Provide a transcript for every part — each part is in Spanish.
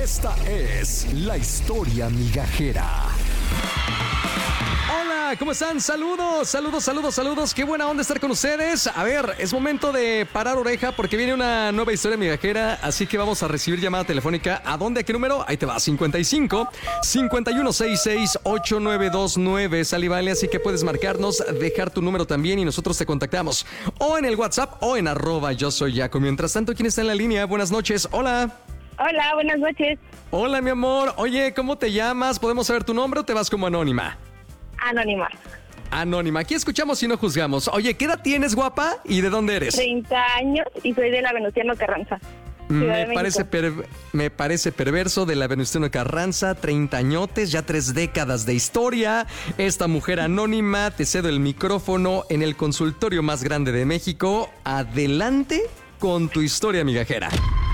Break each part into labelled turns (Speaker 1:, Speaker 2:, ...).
Speaker 1: Esta es la historia migajera. Hola, ¿cómo están? Saludos. Qué buena onda estar con ustedes. A ver, es momento de parar oreja porque viene una nueva historia migajera, así que vamos a recibir llamada telefónica. ¿A dónde? ¿A qué número? Ahí te va, 55 5166 8929. Sale y vale, así que puedes marcarnos, dejar tu número también y nosotros te contactamos. O en el WhatsApp o en @yo soy Jaco. Mientras tanto, ¿quién está en la línea? Buenas noches. Hola.
Speaker 2: Hola, buenas noches.
Speaker 1: Hola, mi amor. Oye, ¿cómo te llamas? ¿Podemos saber tu nombre o te vas como anónima?
Speaker 2: Anónima.
Speaker 1: Anónima. Aquí escuchamos y no juzgamos. Oye, ¿qué edad tienes, guapa? ¿Y de dónde eres?
Speaker 2: 30 años y soy de la Venustiano Carranza.
Speaker 1: Me parece perverso, de la Venustiano Carranza, 30 añotes, ya 3 décadas de historia. Esta mujer anónima, te cedo el micrófono en el consultorio más grande de México. Adelante con tu historia migajera.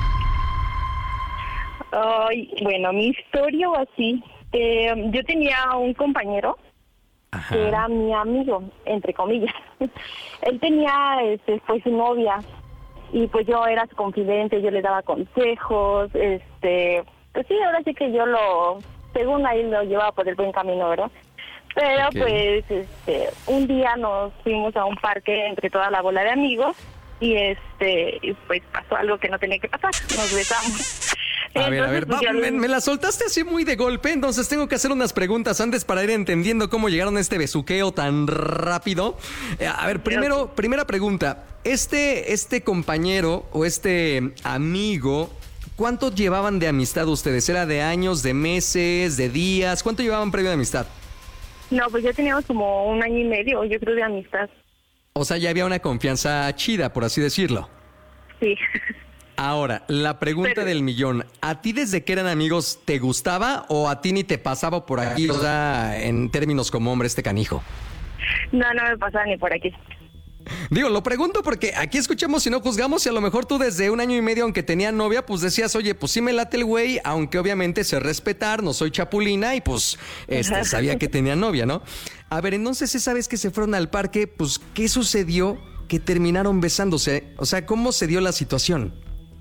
Speaker 2: Ay, bueno, mi historia o así. Yo tenía un compañero. Ajá. Que era mi amigo, entre comillas. Él tenía pues su novia y pues yo era su confidente, yo le daba consejos, pues sí, ahora sí que yo según ahí lo llevaba por el buen camino, ¿verdad? Pero okay. Pues un día nos fuimos a un parque entre toda la bola de amigos y pues pasó algo que no tenía que pasar, nos besamos.
Speaker 1: A ver, me la soltaste así muy de golpe, entonces tengo que hacer unas preguntas antes para ir entendiendo cómo llegaron a este besuqueo tan rápido. A ver, primera pregunta. Este compañero o este amigo, ¿cuánto llevaban de amistad ustedes? ¿Era de años, de meses, de días? ¿Cuánto llevaban previo de amistad?
Speaker 2: No, pues ya teníamos como 1 año y medio, yo creo, de amistad.
Speaker 1: O sea, ya había una confianza chida, por así decirlo.
Speaker 2: Sí.
Speaker 1: Ahora, la pregunta del millón. ¿A ti desde que eran amigos te gustaba o a ti ni te pasaba por aquí? O sea, en términos como hombre, este canijo.
Speaker 2: No me pasaba ni por aquí.
Speaker 1: Digo, lo pregunto porque aquí escuchamos y no juzgamos y a lo mejor tú desde 1 año y medio, aunque tenía novia, pues decías, oye, pues sí me late el güey, aunque obviamente sé respetar, no soy chapulina y pues sabía que tenía novia, ¿no? A ver, entonces esa vez que se fueron al parque, pues, ¿qué sucedió que terminaron besándose? O sea, ¿cómo se dio la situación?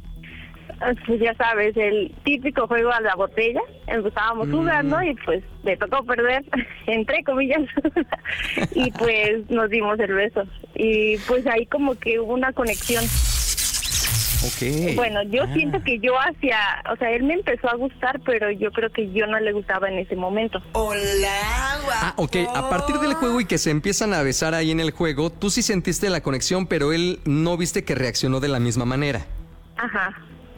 Speaker 2: Pues ya sabes, el típico juego a la botella. Empezábamos jugando y pues me tocó perder, entre comillas, y pues nos dimos el beso. Y pues ahí como que hubo una conexión.
Speaker 1: Okay.
Speaker 2: Bueno, yo siento que yo él me empezó a gustar, pero yo creo que yo no le gustaba en ese momento.
Speaker 3: Hola, guapo.
Speaker 1: Ok, a partir del juego y que se empiezan a besar ahí en el juego, tú sí sentiste la conexión, pero él no viste que reaccionó de la misma manera.
Speaker 2: Ajá.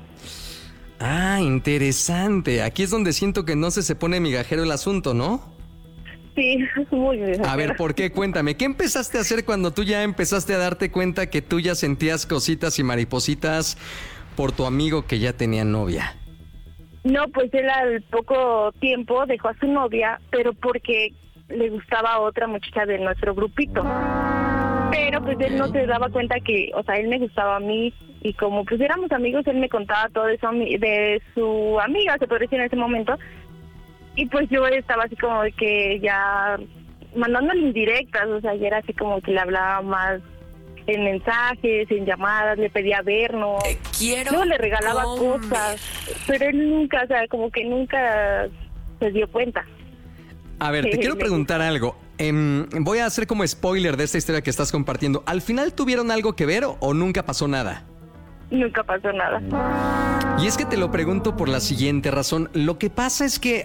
Speaker 1: Ah, interesante. Aquí es donde siento que no se pone migajero el asunto, ¿no?
Speaker 2: Sí, muy bien.
Speaker 1: A ver, ¿por qué? Cuéntame, ¿qué empezaste a hacer cuando tú ya empezaste a darte cuenta que tú ya sentías cositas y maripositas por tu amigo que ya tenía novia?
Speaker 2: No, pues él al poco tiempo dejó a su novia, pero porque le gustaba a otra muchacha de nuestro grupito. Pero pues él no se daba cuenta que, o sea, él me gustaba a mí y como pues éramos amigos, él me contaba todo eso de su amiga, se podría decir en ese momento. Y pues yo estaba así como de que ya mandándole indirectas, o sea, ya era así como que le hablaba más en mensajes, en llamadas, le pedía vernos. Luego le regalaba cosas, pero él nunca, o sea, como que nunca se dio cuenta.
Speaker 1: A ver, te quiero preguntar algo. Voy a hacer como spoiler de esta historia que estás compartiendo. ¿Al final tuvieron algo que ver o nunca pasó nada?
Speaker 2: Nunca pasó nada.
Speaker 1: Y es que te lo pregunto por la siguiente razón. Lo que pasa es que,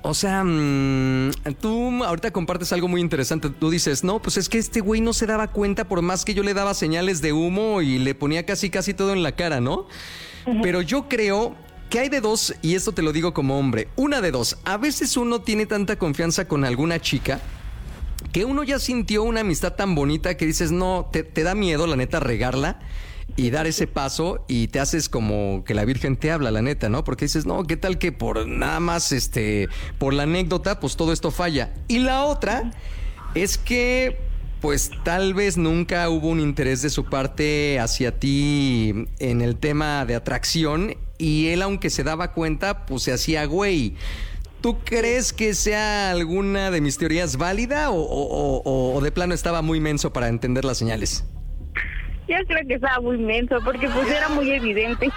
Speaker 1: tú ahorita compartes algo muy interesante. Tú dices, no, pues es que este güey no se daba cuenta por más que yo le daba señales de humo y le ponía casi todo en la cara, ¿no? Uh-huh. Pero yo creo que hay de dos, y esto te lo digo como hombre. Una de dos. A veces uno tiene tanta confianza con alguna chica que uno ya sintió una amistad tan bonita que dices, no, te da miedo, la neta, regarla y dar ese paso y te haces como que la Virgen te habla, la neta, ¿no? Porque dices, no, ¿qué tal que por nada más, por la anécdota, pues todo esto falla? Y la otra es que, pues tal vez nunca hubo un interés de su parte hacia ti en el tema de atracción y él, aunque se daba cuenta, pues se hacía güey. ¿Tú crees que sea alguna de mis teorías válida o de plano estaba muy menso para entender las señales?
Speaker 2: Yo creo que estaba muy menso porque pues era muy evidente.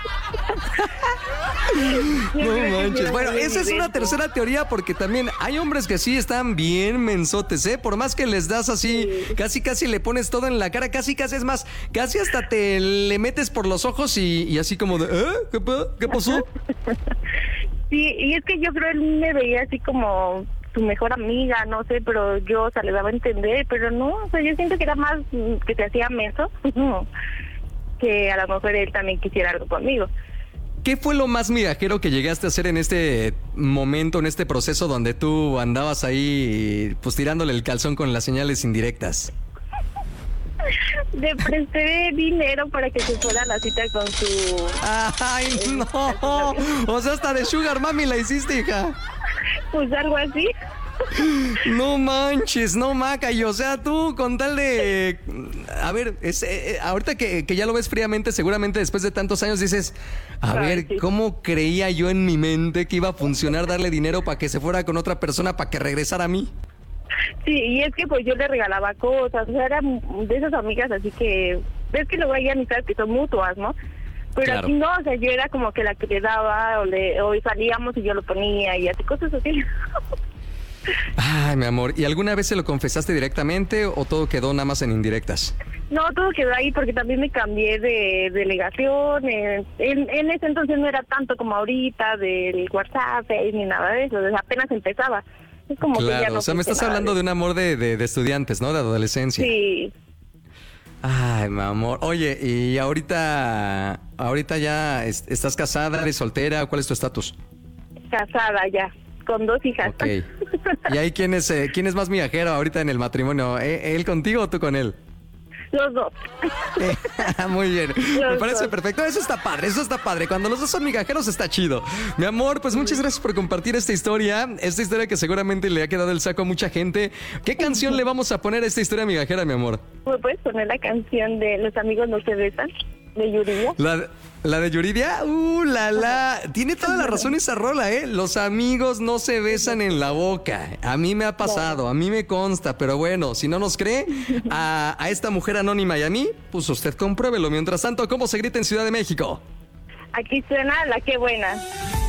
Speaker 1: No manches. Bueno, esa es una tercera teoría porque también hay hombres que sí están bien mensotes, ¿eh? Por más que les das así, casi le pones todo en la cara, casi es más, casi hasta te le metes por los ojos y así como de, ¿Qué pasó?
Speaker 2: Sí, y es que yo creo él me veía así como su mejor amiga, no sé, pero yo, o sea, le daba a entender, pero no, o sea, yo siento que era más que se hacía menso, que a lo mejor él también quisiera algo conmigo.
Speaker 1: ¿Qué fue lo más migajero que llegaste a hacer en este momento, en este proceso donde tú andabas ahí, pues tirándole el calzón con las señales indirectas?
Speaker 2: Le presté dinero para que se fuera a la cita con su...
Speaker 1: ¡Ay, no! O sea, hasta de Sugar Mami la hiciste, hija.
Speaker 2: Pues algo así.
Speaker 1: No manches, no maca. Y o sea, tú con tal de... A ver, ahorita que ya lo ves fríamente, seguramente después de tantos años dices... A ver,
Speaker 2: sí.
Speaker 1: ¿cómo creía yo en mi mente que iba a funcionar darle dinero para que se fuera con otra persona para que regresara a mí?
Speaker 2: Sí, y es que pues yo le regalaba cosas, o sea, eran de esas amigas así que... Ves que luego hay amistades que son mutuas, ¿no? Pero
Speaker 1: Claro.
Speaker 2: aquí no, o sea, yo era como que la que le daba o salíamos y yo lo ponía y así, cosas así.
Speaker 1: Ay, mi amor. ¿Y alguna vez se lo confesaste directamente o todo quedó nada más en indirectas?
Speaker 2: No, todo quedó ahí porque también me cambié de delegación. En ese entonces no era tanto como ahorita del WhatsApp ni nada de eso, o sea, apenas empezaba. Es como que ya
Speaker 1: Claro,
Speaker 2: no
Speaker 1: o sea, me estás
Speaker 2: funcionaba
Speaker 1: hablando de un amor de estudiantes, ¿no? De adolescencia.
Speaker 2: Sí,
Speaker 1: Ay, mi amor. Oye, ¿y ahorita ya estás casada, eres soltera? ¿Cuál es tu estatus?
Speaker 2: casada ya, con 2 hijas.
Speaker 1: Ok. ¿Y ahí quién es más migajero ahorita en el matrimonio? ¿Él contigo o tú con él?
Speaker 2: Los dos.
Speaker 1: Muy bien, me parece
Speaker 2: dos.
Speaker 1: perfecto. Eso está padre. Cuando los dos son migajeros está chido. Mi amor, pues muchas gracias por compartir esta historia que seguramente le ha quedado el saco a mucha gente. ¿Qué canción le vamos a poner a esta historia migajera, mi amor?
Speaker 2: ¿Me puedes poner la canción de Los amigos no se besan? De Yuridia.
Speaker 1: ¿La de Yuridia? La. Tiene toda la razón esa rola, ¿eh? Los amigos no se besan en la boca. A mí me ha pasado, a mí me consta, pero bueno, si no nos cree, a esta mujer anónima y a mí, pues usted compruébelo. Mientras tanto, ¿cómo se grita en Ciudad de México?
Speaker 2: Aquí suena La Qué Buena.